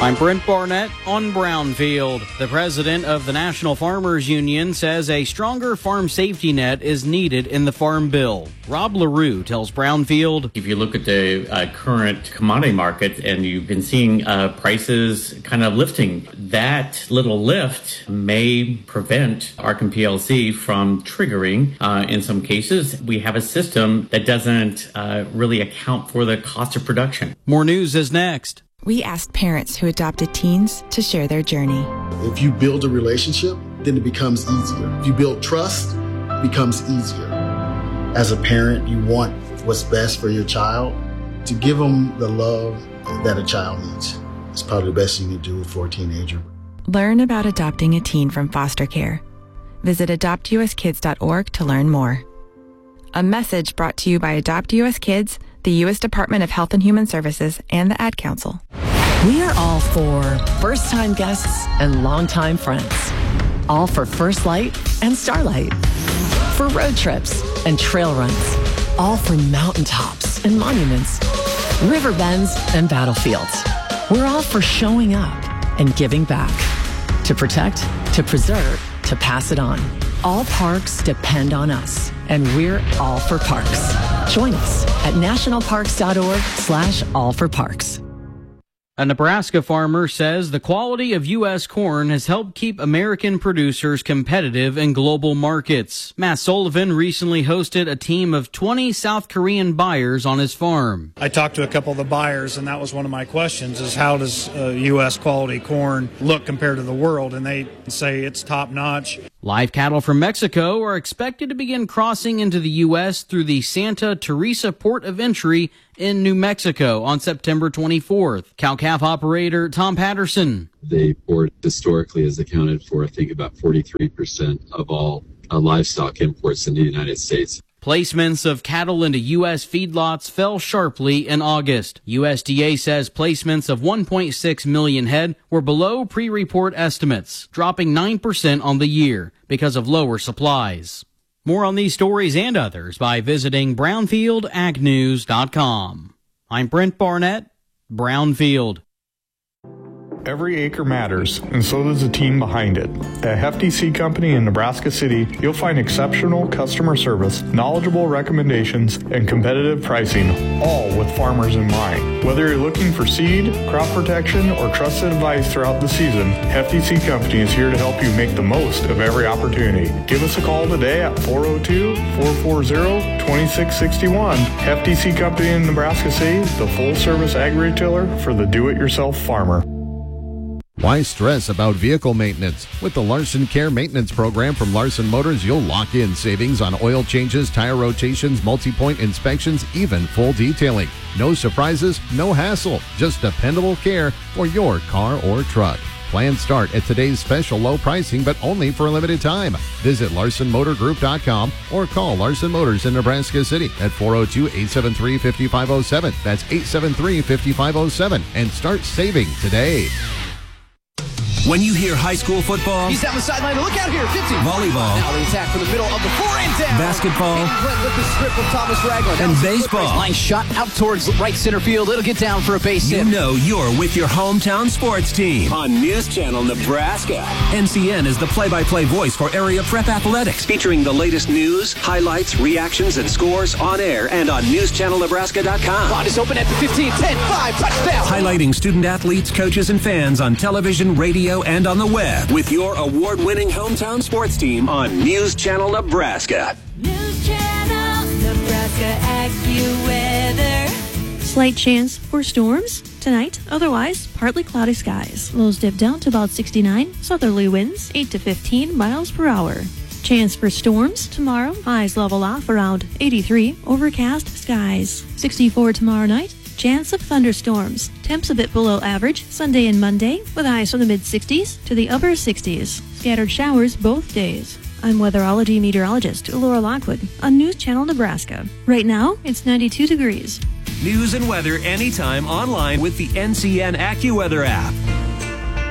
I'm Brent Barnett on Brownfield. The president of the National Farmers Union says a stronger farm safety net is needed in the Farm Bill. Rob LaRue tells Brownfield. If you look at the current commodity market and you've been seeing prices kind of lifting, that little lift may prevent Arkin PLC from triggering. In some cases, we have a system that doesn't really account for the cost of production. More news is next. We asked parents who adopted teens to share their journey. If you build a relationship, then it becomes easier. If you build trust, it becomes easier. As a parent, you want what's best for your child. To give them the love that a child needs. It's probably the best you can do for a teenager. Learn about adopting a teen from foster care. Visit adoptuskids.org to learn more. A message brought to you by Adopt US Kids, the U.S. Department of Health and Human Services, and the Ad Council. We are all for first-time guests and longtime friends. All for First Light and Starlight. For road trips and trail runs. All for mountaintops and monuments. River bends and battlefields. We're all for showing up and giving back. To protect, to preserve, to pass it on. All parks depend on us, and we're all for parks. Join us at nationalparks.org/allforparks. A Nebraska farmer says the quality of U.S. corn has helped keep American producers competitive in global markets. Matt Sullivan recently hosted a team of 20 South Korean buyers on his farm. I talked to a couple of the buyers, and that was one of my questions, is how does U.S. quality corn look compared to the world? And they say it's top-notch. Live cattle from Mexico are expected to begin crossing into the U.S. through the Santa Teresa port of entry in New Mexico on September 24th. Cow-calf operator Tom Patterson. The port historically has accounted for, I think, about 43% of all livestock imports into the United States. Placements of cattle into U.S. feedlots fell sharply in August. USDA says placements of 1.6 million head were below pre-report estimates, dropping 9% on the year because of lower supplies. More on these stories and others by visiting brownfieldagnews.com. I'm Brent Barnett, Brownfield. Every acre matters, and so does the team behind it. At Hefty Seed Company in Nebraska City, you'll find exceptional customer service, knowledgeable recommendations, and competitive pricing, all with farmers in mind. Whether you're looking for seed, crop protection, or trusted advice throughout the season, Hefty Seed Company is here to help you make the most of every opportunity. Give us a call today at 402-440-2661. Hefty Seed Company in Nebraska City, the full-service ag retailer for the do-it-yourself farmer. Why stress about vehicle maintenance? With the Larson Care Maintenance Program from Larson Motors, you'll lock in savings on oil changes, tire rotations, multi-point inspections, even full detailing. No surprises, no hassle, just dependable care for your car or truck. Plans start at today's special low pricing, but only for a limited time. Visit LarsonMotorGroup.com or call Larson Motors in Nebraska City at 402-873-5507. That's 873-5507 and start saving today. When you hear high school football, he's down the sideline. Look out here, 50. Volleyball. Now the attack from the middle of the floor and down. Basketball. With the strip of Thomas Ragland. And baseball. Line shot out towards right center field. It'll get down for a base hit. You know you're with your hometown sports team. On News Channel Nebraska. NCN is the play-by-play voice for area prep athletics. Featuring the latest news, highlights, reactions, and scores on air and on newschannelnebraska.com. Line is open at the 15, 10, 5, touchdown. Highlighting student athletes, coaches, and fans on television, radio, and on the web. With your award-winning hometown sports team on News Channel Nebraska. News Channel Nebraska AccuWeather. Slight chance for storms tonight, otherwise partly cloudy skies. Lows dip down to about 69, southerly winds 8 to 15 miles per hour. Chance for storms tomorrow, highs level off around 83, overcast skies. 64 tomorrow night. Chance of thunderstorms. Temps a bit below average Sunday and Monday, with highs from the mid-60s to the upper 60s. Scattered showers both days. I'm weatherology meteorologist Laura Lockwood on News Channel Nebraska. Right now, it's 92 degrees. News and weather anytime online with the NCN AccuWeather app.